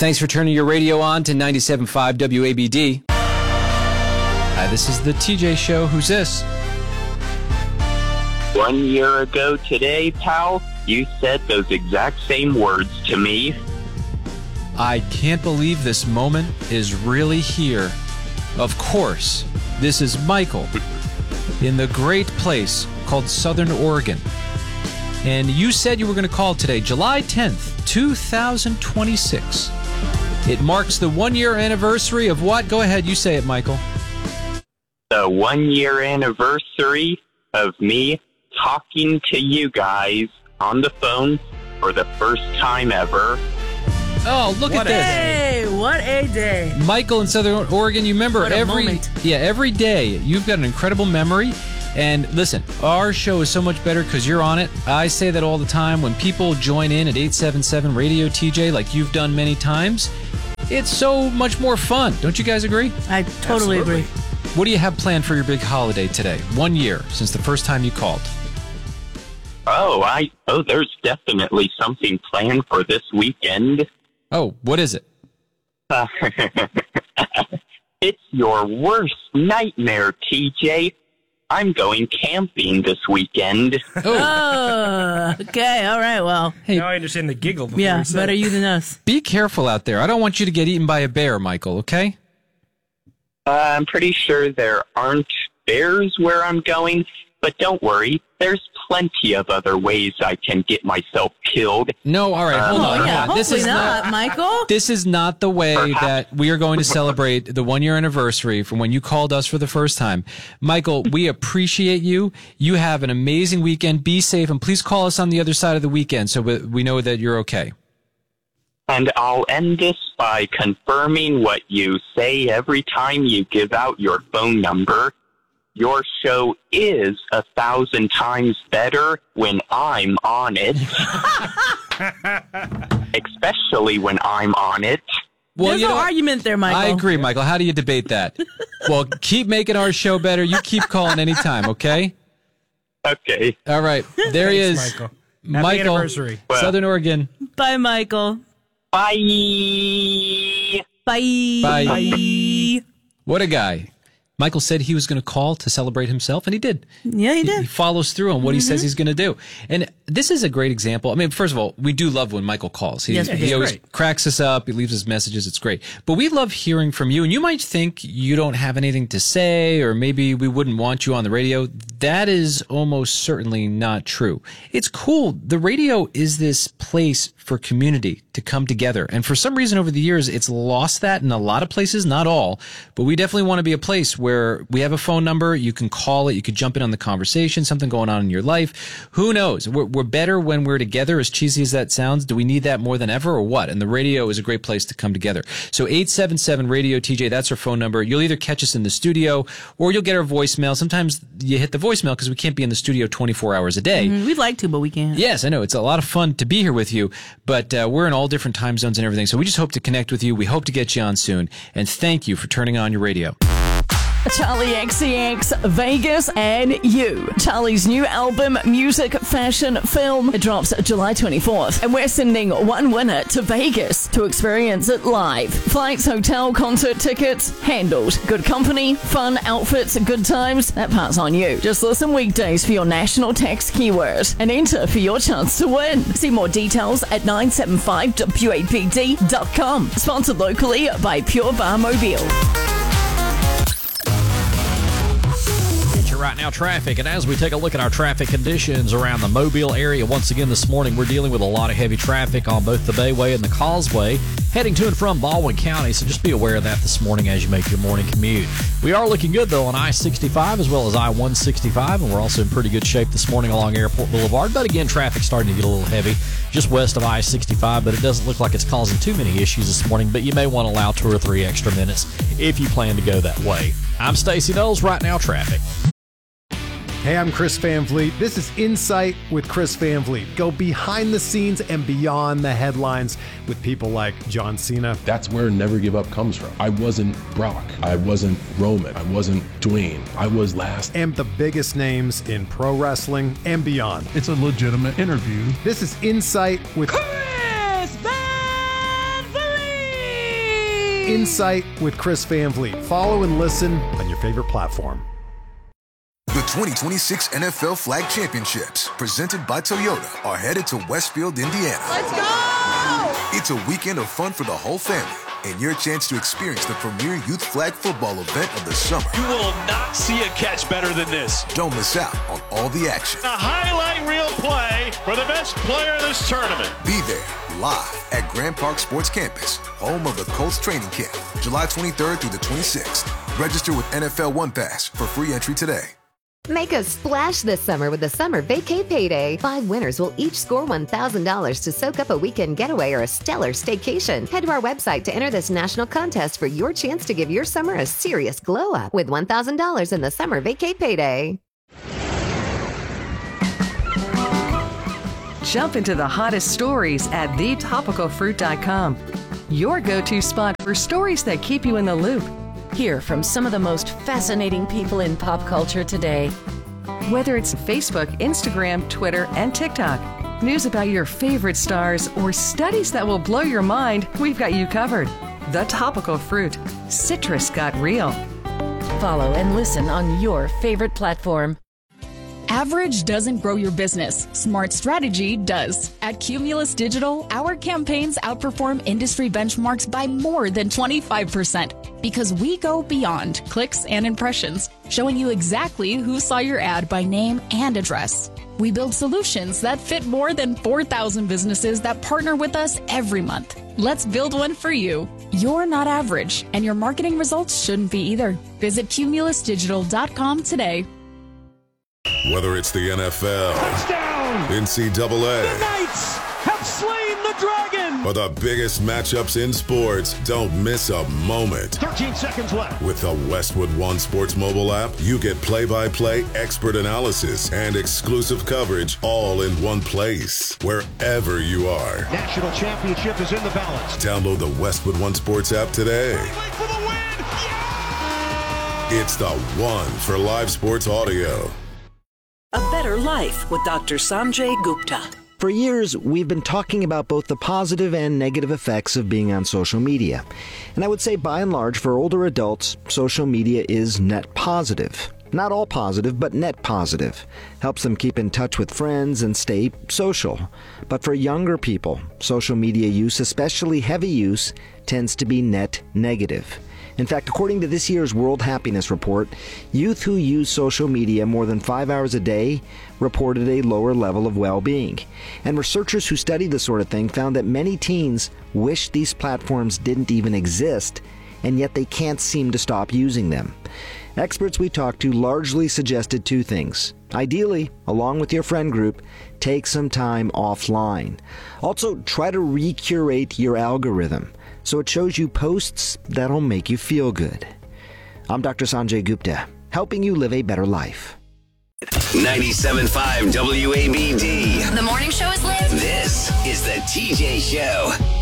Thanks for turning your radio on to 97.5 WABD. Hi, this is the TJ Show. Who's this? 1 year ago today, pal, you said those exact same words to me. I can't believe this moment is really here. Of course, this is Michael in the great place called Southern Oregon. And you said you were going to call today, July 10th, 2026. It marks the 1 year anniversary of what? Go ahead, you say it, Michael. The 1 year anniversary of me talking to you guys on the phone for the first time ever. Oh, look at this. Hey, what a day. Michael in Southern Oregon, you remember every day. You've got an incredible memory. And listen, our show is so much better because you're on it. I say that all the time. When people join in at 877 Radio TJ, like you've done many times, it's so much more fun. Don't you guys agree? I totally agree. What do you have planned for your big holiday today? 1 year since the first time you called. There's definitely something planned for this weekend. Oh, what is it? It's your worst nightmare, TJ. I'm going camping this weekend. Oh, okay. All right. Well, hey, now I understand the giggle. Yeah, better you than us. Be careful out there. I don't want you to get eaten by a bear, Michael, okay? I'm pretty sure there aren't bears where I'm going, but don't worry. There's plenty of other ways I can get myself killed. No, all right, hold on. Yeah, This is not, Michael. This is not the way that we are going to celebrate the 1 year anniversary from when you called us for the first time. Michael, we appreciate you. You have an amazing weekend. Be safe, and please call us on the other side of the weekend so we know that you're okay. And I'll end this by confirming what you say every time you give out your phone number. Your show is 1,000 times better when I'm on it. Especially when I'm on it. Well, There's no argument there, Michael. I agree, Michael. How do you debate that? Well, keep making our show better. You keep calling anytime, okay? Okay. All right. There he is. Michael. Michael, Happy anniversary. Southern Oregon. Bye, Michael. Bye. Bye. Bye. What a guy. Michael said he was going to call to celebrate himself, and he did. Yeah, he did. He follows through on what he says he's going to do. And this is a great example. I mean, first of all, we do love when Michael calls. He always cracks us up. He leaves us messages. It's great. But we love hearing from you. And you might think you don't have anything to say, or maybe we wouldn't want you on the radio. That is almost certainly not true. It's cool. The radio is this place for community to come together. And for some reason over the years, it's lost that in a lot of places, not all. But we definitely want to be a place where we have a phone number. You can call it. You could jump in on the conversation, something going on in your life. Who knows? We're better when we're together, as cheesy as that sounds. Do we need that more than ever or what? And the radio is a great place to come together. So 877 Radio TJ, that's our phone number. You'll either catch us in the studio or you'll get our voicemail. Sometimes you hit the voicemail because we can't be in the studio 24 hours a day. We'd like to, but we can't. Yes, I know. It's a lot of fun to be here with you, but we're in all different time zones and everything. So we just hope to connect with you. We hope to get you on soon. And thank you for turning on your radio. Charlie XCX, Vegas, and You. Charlie's new album, Music, Fashion, Film, drops July 24th. And we're sending one winner to Vegas to experience it live. Flights, hotel, concert tickets, handled. Good company, fun, outfits, good times, that part's on you. Just listen weekdays for your national text keyword and enter for your chance to win. See more details at 975wabd.com. Sponsored locally by Pure Bar Mobile. Right now traffic, and as we take a look at our traffic conditions around the Mobile area, once again this morning we're dealing with a lot of heavy traffic on both the Bayway and the Causeway heading to and from Baldwin County, so just be aware of that this morning as you make your morning commute. We are looking good though on I-65 as well as I-165, and we're also in pretty good shape this morning along Airport Boulevard, but again traffic's starting to get a little heavy just west of I-65, but it doesn't look like it's causing too many issues this morning, but you may want to allow 2 or 3 extra minutes if you plan to go that way. I'm Stacey Knowles, Right Now Traffic. Hey, I'm Chris Van Vliet. This is Insight with Chris Van Vliet. Go behind the scenes and beyond the headlines with people like John Cena. That's where Never Give Up comes from. I wasn't Brock. I wasn't Roman. I wasn't Dwayne. I was last. And the biggest names in pro wrestling and beyond. It's a legitimate interview. This is Insight with Chris Van Vliet. Insight with Chris Van Vliet. Follow and listen on your favorite platform. The 2026 NFL Flag Championships, presented by Toyota, are headed to Westfield, Indiana. Let's go! It's a weekend of fun for the whole family and your chance to experience the premier youth flag football event of the summer. You will not see a catch better than this. Don't miss out on all the action. A highlight reel play for the best player of this tournament. Be there live at Grand Park Sports Campus, home of the Colts training camp, July 23rd through the 26th. Register with NFL One Pass for free entry today. Make a splash this summer with the Summer Vacay Payday. 5 winners will each score $1,000 to soak up a weekend getaway or a stellar staycation. Head to our website to enter this national contest for your chance to give your summer a serious glow up with $1,000 in the Summer Vacay Payday. Jump into the hottest stories at thetopicalfruit.com. Your go-to spot for stories that keep you in the loop. Hear from some of the most fascinating people in pop culture today. Whether it's Facebook, Instagram, Twitter, and TikTok, news about your favorite stars, or studies that will blow your mind, we've got you covered. The Topical Fruit. Citrus got real. Follow and listen on your favorite platform. Average doesn't grow your business. Smart strategy does. At Cumulus Digital, our campaigns outperform industry benchmarks by more than 25% because we go beyond clicks and impressions, showing you exactly who saw your ad by name and address. We build solutions that fit more than 4,000 businesses that partner with us every month. Let's build one for you. You're not average, and your marketing results shouldn't be either. Visit cumulusdigital.com today. Whether it's the NFL, touchdown, NCAA, the Knights have slain the dragon, or the biggest matchups in sports, don't miss a moment. 13 seconds left. With the Westwood One Sports mobile app, you get play-by-play expert analysis and exclusive coverage all in one place, wherever you are. National championship is in the balance. Download the Westwood One Sports app today. For the win! Yeah! It's the one for live sports audio. A Better Life with Dr. Sanjay Gupta. For years, we've been talking about both the positive and negative effects of being on social media. And I would say, by and large, for older adults, social media is net positive. Not all positive, but net positive. Helps them keep in touch with friends and stay social. But for younger people, social media use, especially heavy use, tends to be net negative. In fact, according to this year's World Happiness Report, youth who use social media more than 5 hours a day reported a lower level of well-being. And researchers who studied this sort of thing found that many teens wish these platforms didn't even exist, and yet they can't seem to stop using them. Experts we talked to largely suggested 2 things. Ideally, along with your friend group, take some time offline. Also, try to recurate your algorithm so it shows you posts that'll make you feel good. I'm Dr. Sanjay Gupta, helping you live a better life. 97.5 WABD. The morning show is lit. This is the TJ Show.